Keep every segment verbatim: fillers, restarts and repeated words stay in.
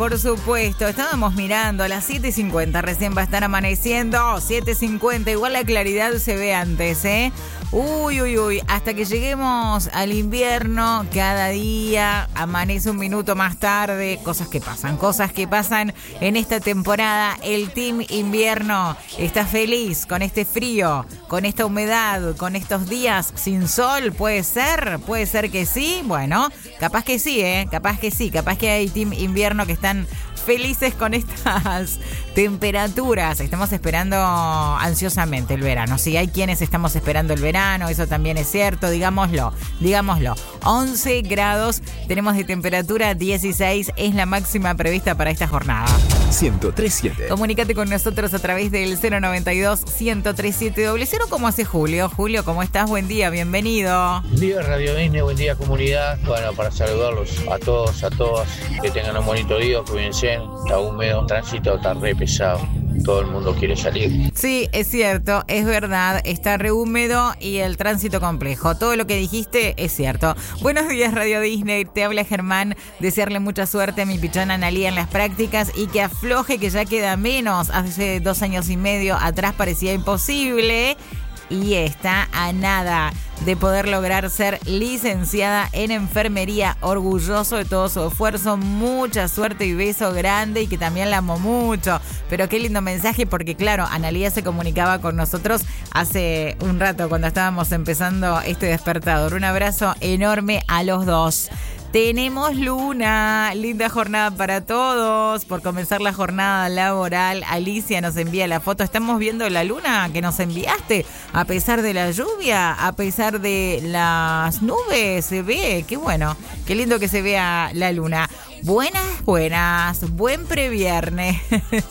Por supuesto, estábamos mirando a las siete y cincuenta, recién va a estar amaneciendo, siete y cincuenta, igual la claridad se ve antes, ¿eh? Uy, uy, uy, hasta que lleguemos al invierno, cada día amanece un minuto más tarde, cosas que pasan, cosas que pasan en esta temporada. El Team Invierno está feliz con este frío, con esta humedad, con estos días sin sol, ¿puede ser? ¿Puede ser que sí? Bueno, capaz que sí, ¿eh? Capaz que sí, capaz que hay Team Invierno que están felices con estas temperaturas. Estamos esperando ansiosamente el verano. Sí, hay quienes estamos esperando el verano, eso también es cierto, digámoslo, digámoslo. once grados tenemos de temperatura, dieciséis es la máxima prevista para esta jornada. ciento tres punto siete. Comunícate con nosotros a través del cero noventa y dos, ciento tres punto siete doble cero. ¿Cómo hace Julio? Julio, ¿cómo estás? Buen día, bienvenido. Buen día, Radio Disney, buen día, comunidad. Bueno, para saludarlos a todos, a todas, que tengan un bonito día, cuídense. Está húmedo, el tránsito está re pesado. Todo el mundo quiere salir. Sí, es cierto, es verdad, está re húmedo y el tránsito complejo. Todo lo que dijiste es cierto. Buenos días, Radio Disney, te habla Germán. Desearle mucha suerte a mi pichona Analía en las prácticas y que afloje, que ya queda menos. Hace dos años y medio atrás parecía imposible y está a nada de poder lograr ser licenciada en enfermería. Orgulloso de todo su esfuerzo, mucha suerte y beso grande, y que también la amo mucho. Pero qué lindo mensaje, porque claro, Analía se comunicaba con nosotros hace un rato cuando estábamos empezando este despertador. Un abrazo enorme a los dos. Tenemos luna, linda jornada para todos. Por comenzar la jornada laboral, Alicia nos envía la foto. Estamos viendo la luna que nos enviaste. A pesar de la lluvia, a pesar de las nubes, se ve. Qué bueno, qué lindo que se vea la luna. Buenas, buenas, buen previernes.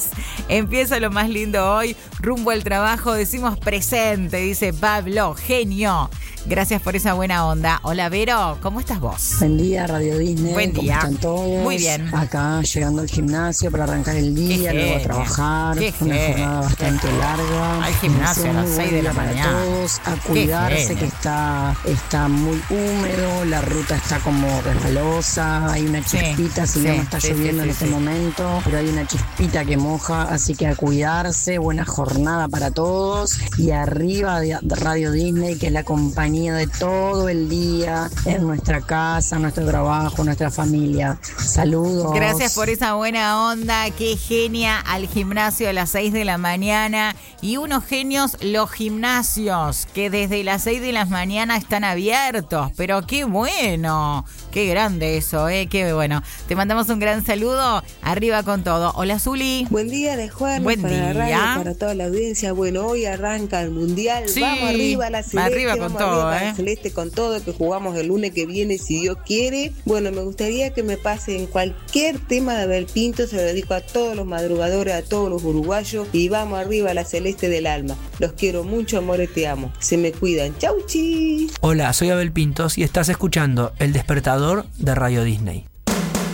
Empieza lo más lindo hoy, rumbo al trabajo, decimos presente, dice Pablo, genio. Gracias por esa buena onda. Hola, Vero, ¿cómo estás vos? Buen día, Radio Disney. Buen día. ¿Cómo están todos? Muy bien. Acá llegando al gimnasio para arrancar el día, luego a trabajar. Qué Una genio. jornada bastante larga. Al gimnasio a las seis de la para mañana. todos, a cuidarse, que está, está muy húmedo, la ruta está como resbalosa, hay una chispita, Sí, si bien sí, no está sí, lloviendo sí, en sí, este sí. momento, pero hay una chispita que moja, así que a cuidarse. Buena jornada para todos y arriba de Radio Disney, que es la compañía de todos todo el día en nuestra casa, en nuestro trabajo, en nuestra familia. Saludos. Gracias por esa buena onda. Qué genia al gimnasio a las seis de la mañana. Y unos genios los gimnasios, que desde las seis de la mañana están abiertos. Pero qué bueno. Qué grande eso, ¿eh? Qué bueno. Te mandamos un gran saludo. Arriba con todo. Hola, Zuli. Buen día de Juan, Buen para la día. radio, para toda la audiencia. Bueno, hoy arranca el Mundial. Sí, vamos arriba la Celeste, arriba con vamos todo, arriba ¿eh? la Celeste con todo, que jugamos el lunes que viene, si Dios quiere. Bueno, me gustaría que me pasen cualquier tema de Abel Pinto, se lo dedico a todos los madrugadores, a todos los uruguayos, y vamos arriba la Celeste del alma. Los quiero mucho, amores, te amo. Se me cuidan. Chau, chi. Hola, soy Abel Pintos y estás escuchando El Despertador de Radio Disney.